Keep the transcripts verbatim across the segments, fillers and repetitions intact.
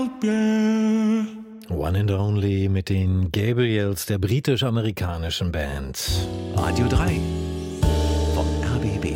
One and Only mit den Gabriels der britisch-amerikanischen Band. Radio drei vom R B B.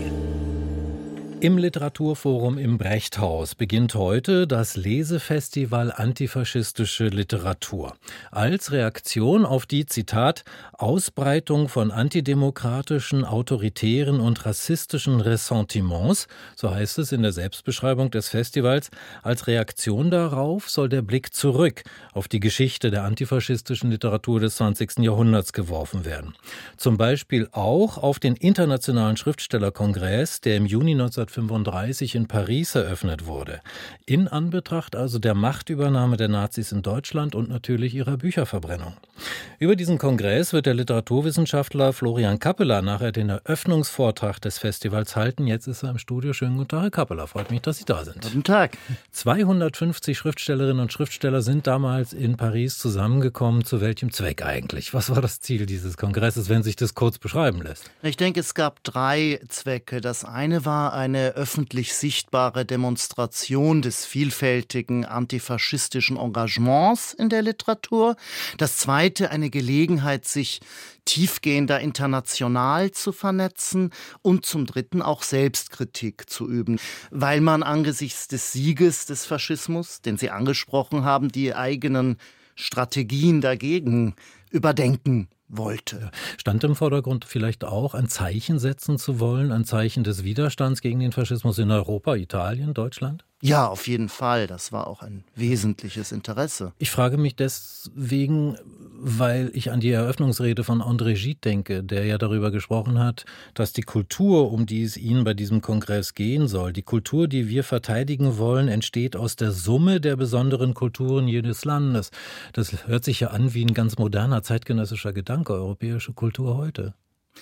Im Literaturforum im Brechthaus beginnt heute das Lesefestival Antifaschistische Literatur. Als Reaktion auf die, Zitat, Ausbreitung von antidemokratischen, autoritären und rassistischen Ressentiments, so heißt es in der Selbstbeschreibung des Festivals, als Reaktion darauf soll der Blick zurück auf die Geschichte der antifaschistischen Literatur des zwanzigsten Jahrhunderts geworfen werden. Zum Beispiel auch auf den Internationalen Schriftstellerkongress, der im Juni neunzehnhundertfünfunddreißig in Paris eröffnet wurde. In Anbetracht also der Machtübernahme der Nazis in Deutschland und natürlich ihrer Bücherverbrennung. Über diesen Kongress wird der Literaturwissenschaftler Florian Kappeler nachher den Eröffnungsvortrag des Festivals halten. Jetzt ist er im Studio. Schönen guten Tag, Herr Kappeler. Freut mich, dass Sie da sind. Guten Tag. zweihundertfünfzig Schriftstellerinnen und Schriftsteller sind damals in Paris zusammengekommen. Zu welchem Zweck eigentlich? Was war das Ziel dieses Kongresses, wenn sich das kurz beschreiben lässt? Ich denke, es gab drei Zwecke. Das eine war eine öffentlich sichtbare Demonstration des vielfältigen antifaschistischen Engagements in der Literatur. Das zweite, eine Gelegenheit, sich tiefgehender international zu vernetzen und zum dritten auch Selbstkritik zu üben, weil man angesichts des Sieges des Faschismus, den Sie angesprochen haben, die eigenen Strategien dagegen überdenken wollte. Stand im Vordergrund vielleicht auch, ein Zeichen setzen zu wollen, ein Zeichen des Widerstands gegen den Faschismus in Europa, Italien, Deutschland? Ja, auf jeden Fall. Das war auch ein wesentliches Interesse. Ich frage mich deswegen, weil ich an die Eröffnungsrede von André Gide denke, der ja darüber gesprochen hat, dass die Kultur, um die es Ihnen bei diesem Kongress gehen soll, die Kultur, die wir verteidigen wollen, entsteht aus der Summe der besonderen Kulturen jedes Landes. Das hört sich ja an wie ein ganz moderner zeitgenössischer Gedanke, europäische Kultur heute.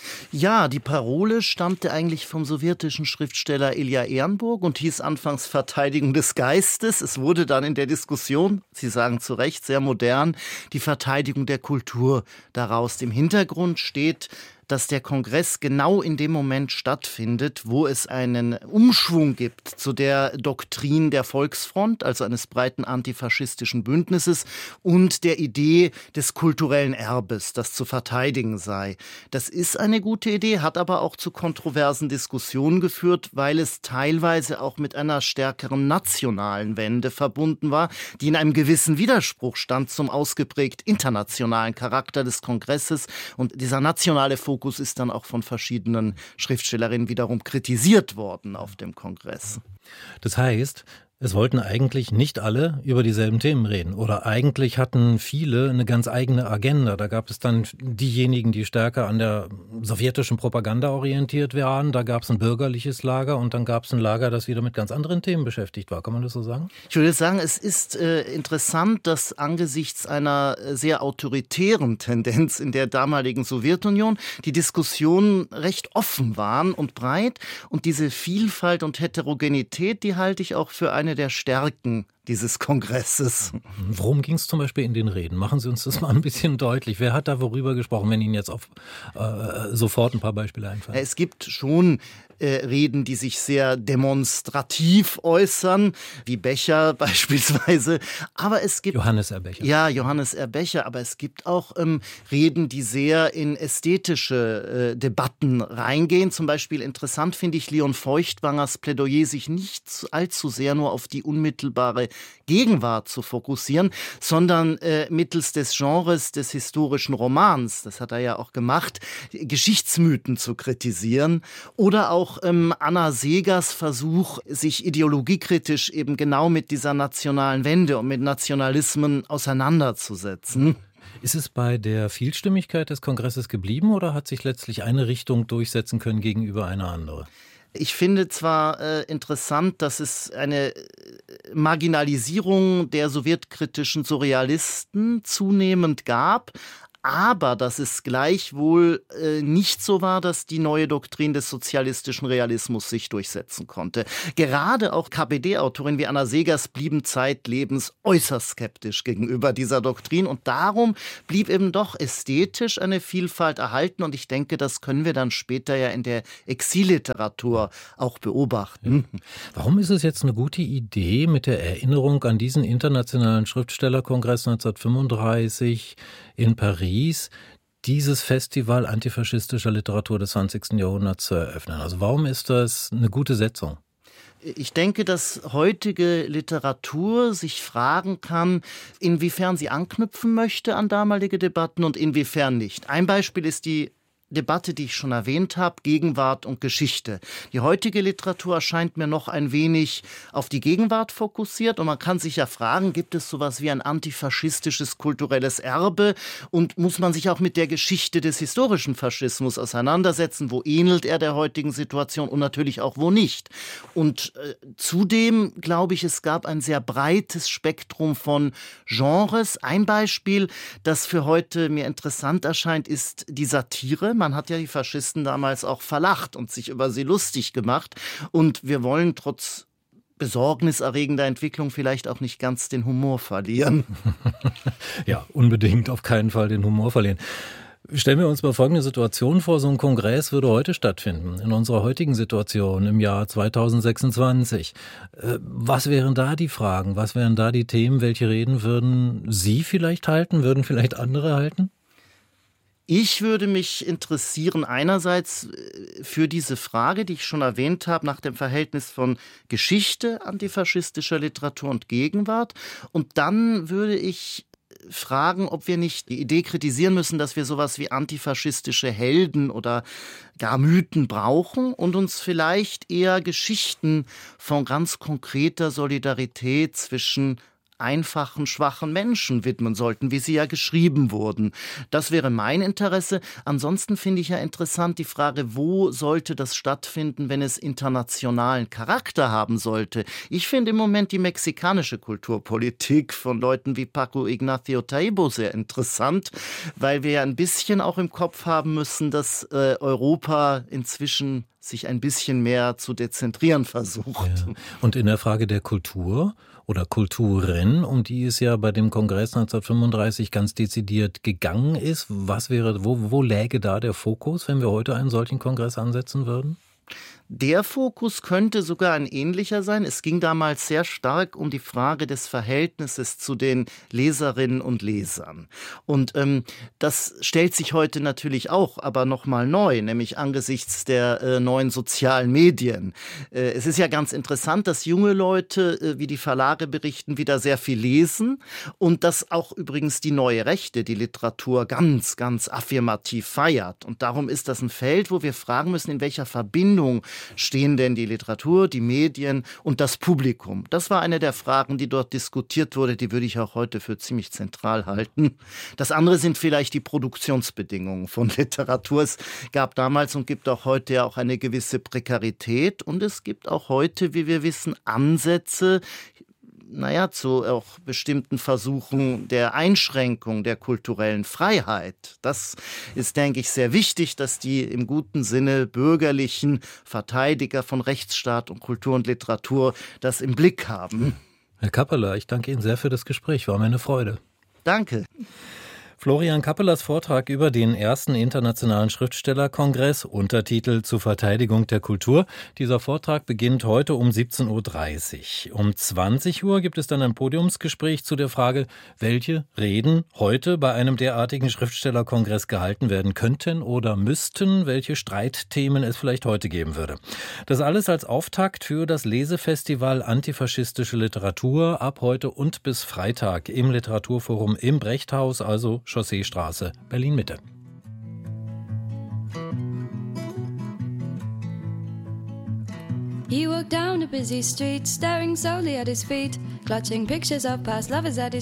Ja, die Parole stammte eigentlich vom sowjetischen Schriftsteller Ilja Ehrenburg und hieß anfangs Verteidigung des Geistes. Es wurde dann in der Diskussion, Sie sagen zu Recht, sehr modern, die Verteidigung der Kultur daraus. Im Hintergrund steht, dass der Kongress genau in dem Moment stattfindet, wo es einen Umschwung gibt zu der Doktrin der Volksfront, also eines breiten antifaschistischen Bündnisses und der Idee des kulturellen Erbes, das zu verteidigen sei. Das ist eine gute Idee, hat aber auch zu kontroversen Diskussionen geführt, weil es teilweise auch mit einer stärkeren nationalen Wende verbunden war, die in einem gewissen Widerspruch stand zum ausgeprägt internationalen Charakter des Kongresses. Und dieser nationale Fokus ist dann auch von verschiedenen Schriftstellerinnen wiederum kritisiert worden auf dem Kongress. Das heißt, es wollten eigentlich nicht alle über dieselben Themen reden. Oder eigentlich hatten viele eine ganz eigene Agenda. Da gab es dann diejenigen, die stärker an der sowjetischen Propaganda orientiert waren. Da gab es ein bürgerliches Lager und dann gab es ein Lager, das wieder mit ganz anderen Themen beschäftigt war. Kann man das so sagen? Ich würde sagen, es ist äh, interessant, dass angesichts einer sehr autoritären Tendenz in der damaligen Sowjetunion die Diskussionen recht offen waren und breit. Und diese Vielfalt und Heterogenität, die halte ich auch für eine der Stärken dieses Kongresses. Worum ging es zum Beispiel in den Reden? Machen Sie uns das mal ein bisschen deutlich. Wer hat da worüber gesprochen, wenn Ihnen jetzt auf äh, sofort ein paar Beispiele einfallen? Es gibt schon äh, Reden, die sich sehr demonstrativ äußern, wie Becher beispielsweise. Aber es gibt Johannes R. Becher. Ja, Johannes R. Becher. Aber es gibt auch ähm, Reden, die sehr in ästhetische äh, Debatten reingehen. Zum Beispiel interessant finde ich Leon Feuchtwangers Plädoyer, sich nicht allzu sehr nur auf die unmittelbare Gegenwart zu fokussieren, sondern äh, mittels des Genres des historischen Romans, das hat er ja auch gemacht, Geschichtsmythen zu kritisieren. Oder auch ähm, Anna Segers Versuch, sich ideologiekritisch eben genau mit dieser nationalen Wende und mit Nationalismen auseinanderzusetzen. Ist es bei der Vielstimmigkeit des Kongresses geblieben oder hat sich letztlich eine Richtung durchsetzen können gegenüber einer anderen? Ich finde zwar äh, interessant, dass es eine Marginalisierung der sowjetkritischen Surrealisten zunehmend gab, aber dass es gleichwohl äh, nicht so war, dass die neue Doktrin des sozialistischen Realismus sich durchsetzen konnte. Gerade auch K P D-Autoren wie Anna Segers blieben zeitlebens äußerst skeptisch gegenüber dieser Doktrin und darum blieb eben doch ästhetisch eine Vielfalt erhalten und ich denke, das können wir dann später ja in der Exilliteratur auch beobachten. Ja. Warum ist es jetzt eine gute Idee, mit der Erinnerung an diesen internationalen Schriftstellerkongress neunzehnhundertfünfunddreißig in Paris dieses Festival antifaschistischer Literatur des zwanzigsten Jahrhunderts zu eröffnen? Also warum ist das eine gute Setzung? Ich denke, dass heutige Literatur sich fragen kann, inwiefern sie anknüpfen möchte an damalige Debatten und inwiefern nicht. Ein Beispiel ist die Debatte, die ich schon erwähnt habe, Gegenwart und Geschichte. Die heutige Literatur erscheint mir noch ein wenig auf die Gegenwart fokussiert und man kann sich ja fragen, gibt es sowas wie ein antifaschistisches kulturelles Erbe und muss man sich auch mit der Geschichte des historischen Faschismus auseinandersetzen, wo ähnelt er der heutigen Situation und natürlich auch wo nicht. Und äh, zudem glaube ich, es gab ein sehr breites Spektrum von Genres. Ein Beispiel, das für heute mir interessant erscheint, ist die Satire. Man hat ja die Faschisten damals auch verlacht und sich über sie lustig gemacht. Und wir wollen trotz besorgniserregender Entwicklung vielleicht auch nicht ganz den Humor verlieren. Ja, unbedingt auf keinen Fall den Humor verlieren. Stellen wir uns mal folgende Situation vor, so ein Kongress würde heute stattfinden, in unserer heutigen Situation im Jahr zweitausendsechsundzwanzig. Was wären da die Fragen, was wären da die Themen, welche Reden würden Sie vielleicht halten, würden vielleicht andere halten? Ich würde mich interessieren einerseits für diese Frage, die ich schon erwähnt habe, nach dem Verhältnis von Geschichte, antifaschistischer Literatur und Gegenwart. Und dann würde ich fragen, ob wir nicht die Idee kritisieren müssen, dass wir sowas wie antifaschistische Helden oder gar Mythen brauchen und uns vielleicht eher Geschichten von ganz konkreter Solidarität zwischen einfachen, schwachen Menschen widmen sollten, wie sie ja geschrieben wurden. Das wäre mein Interesse. Ansonsten finde ich ja interessant die Frage, wo sollte das stattfinden, wenn es internationalen Charakter haben sollte? Ich finde im Moment die mexikanische Kulturpolitik von Leuten wie Paco Ignacio Taibo sehr interessant, weil wir ja ein bisschen auch im Kopf haben müssen, dass äh, Europa inzwischen sich ein bisschen mehr zu dezentrieren versucht. Ja. Und in der Frage der Kultur oder Kulturen, um die es ja bei dem Kongress neunzehnhundertfünfunddreißig ganz dezidiert gegangen ist, was wäre, wo, wo läge da der Fokus, wenn wir heute einen solchen Kongress ansetzen würden? Der Fokus könnte sogar ein ähnlicher sein. Es ging damals sehr stark um die Frage des Verhältnisses zu den Leserinnen und Lesern. Und ähm, das stellt sich heute natürlich auch, aber nochmal neu, nämlich angesichts der äh, neuen sozialen Medien. Äh, es ist ja ganz interessant, dass junge Leute, äh, wie die Verlage berichten, wieder sehr viel lesen und dass auch übrigens die neue Rechte die Literatur ganz, ganz affirmativ feiert. Und darum ist das ein Feld, wo wir fragen müssen, in welcher Verbindung stehen denn die Literatur, die Medien und das Publikum? Das war eine der Fragen, die dort diskutiert wurde, die würde ich auch heute für ziemlich zentral halten. Das andere sind vielleicht die Produktionsbedingungen von Literatur. Es gab damals und gibt auch heute ja auch eine gewisse Prekarität und es gibt auch heute, wie wir wissen, Ansätze, naja, zu auch bestimmten Versuchen der Einschränkung der kulturellen Freiheit. Das ist, denke ich, sehr wichtig, dass die im guten Sinne bürgerlichen Verteidiger von Rechtsstaat und Kultur und Literatur das im Blick haben. Herr Kappeler, ich danke Ihnen sehr für das Gespräch. War mir eine Freude. Danke. Florian Kappelers Vortrag über den ersten internationalen Schriftstellerkongress, Untertitel zur Verteidigung der Kultur. Dieser Vortrag beginnt heute um siebzehn Uhr dreißig. Um zwanzig Uhr gibt es dann ein Podiumsgespräch zu der Frage, welche Reden heute bei einem derartigen Schriftstellerkongress gehalten werden könnten oder müssten, welche Streitthemen es vielleicht heute geben würde. Das alles als Auftakt für das Lesefestival Antifaschistische Literatur ab heute und bis Freitag im Literaturforum im Brechthaus, also Chausseestraße, Berlin-Mitte. He walked down a busy street, staring solely at his feet, clutching pictures of past lovers at his